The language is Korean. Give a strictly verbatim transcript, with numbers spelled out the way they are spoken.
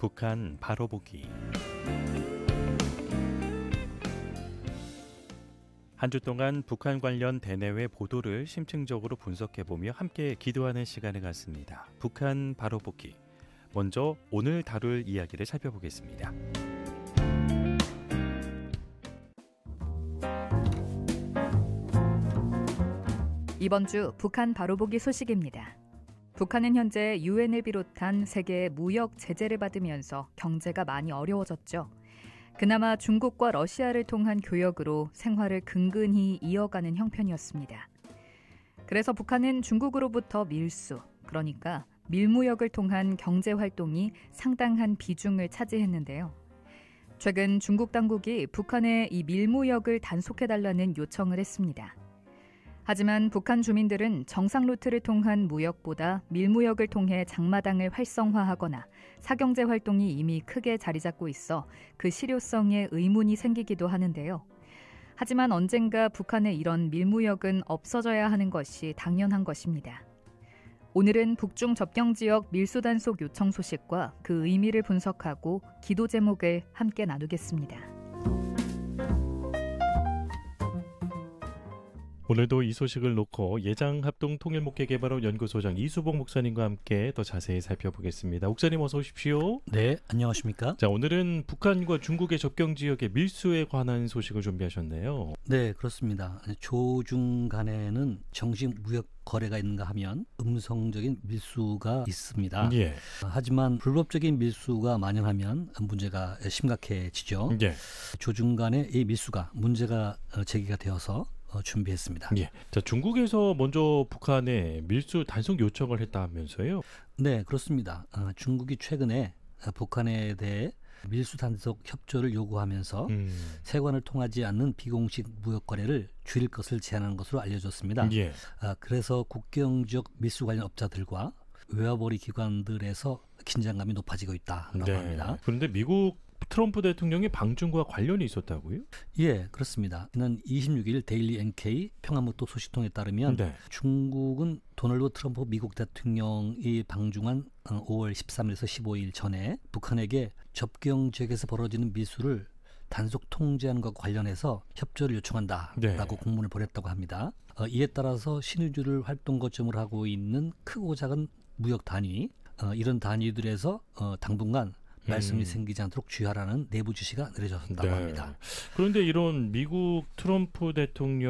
북한 바로 보기. 한 주 동안 북한 관련 대내외 보도를 심층적으로 분석해보며 함께 기도하는 시간을 갖습니다. 북한 바로 보기. 먼저 오늘 다룰 이야기를 살펴보겠습니다. 이번 주 북한 바로 보기 소식입니다. 북한은 현재 유엔을 비롯한 세계의 무역 제재를 받으면서 경제가 많이 어려워졌죠. 그나마 중국과 러시아를 통한 교역으로 생활을 근근히 이어가는 형편이었습니다. 그래서 북한은 중국으로부터 밀수, 그러니까 밀무역을 통한 경제 활동이 상당한 비중을 차지했는데요. 최근 중국 당국이 북한에 이 밀무역을 단속해달라는 요청을 했습니다. 하지만 북한 주민들은 정상 루트를 통한 무역보다 밀무역을 통해 장마당을 활성화하거나 사경제 활동이 이미 크게 자리 잡고 있어 그 실효성에 의문이 생기기도 하는데요. 하지만 언젠가 북한의 이런 밀무역은 없어져야 하는 것이 당연한 것입니다. 오늘은 북중 접경지역 밀수 단속 요청 소식과 그 의미를 분석하고 기도 제목을 함께 나누겠습니다. 오늘도 이 소식을 놓고 예장합동통일목회개발원 연구소장 이수봉 목사님과 함께 더 자세히 살펴보겠습니다. 목사님 어서 오십시오. 네, 안녕하십니까? 자, 오늘은 북한과 중국의 접경지역의 밀수에 관한 소식을 준비하셨네요. 네, 그렇습니다. 조중 간에는 정식 무역 거래가 있는가 하면 음성적인 밀수가 있습니다. 예. 하지만 불법적인 밀수가 만연하면 문제가 심각해지죠. 예. 조중 간의 이 밀수가 문제가 제기가 되어서 어, 준비했습니다. 예. 자, 중국에서 먼저 북한에 밀수 단속 요청을 했다면서요? 네, 그렇습니다. 어, 중국이 최근에 북한에 대해 밀수 단속 협조를 요구하면서 음. 세관을 통하지 않는 비공식 무역 거래를 줄일 것을 제안한 것으로 알려졌습니다. 예. 아, 그래서 국경 지역 밀수 관련 업자들과 외화벌이 기관들에서 긴장감이 높아지고 있다라고 네. 합니다. 그런데 미국 트럼프 대통령이 방중과 관련이 있었다고요? 예, 그렇습니다. 지난 이십육 일 데일리 엔케이 평화무토 소식통에 따르면 네. 중국은 도널드 트럼프 미국 대통령이 방중한 오월 십삼일에서 십오일 전에 북한에게 접경 지역에서 벌어지는 밀수를 단속 통제하는 것과 관련해서 협조를 요청한다라고 네. 공문을 보냈다고 합니다. 어, 이에 따라서 신의주를 활동 거점으로 하고 있는 크고 작은 무역 단위, 어, 이런 단위들에서 어, 당분간 말씀이 음. 생기지 않도록 주의하라는 내부 지시가 내려졌다고 네. 합니다. 그런데 이런 미국 트럼프 대통령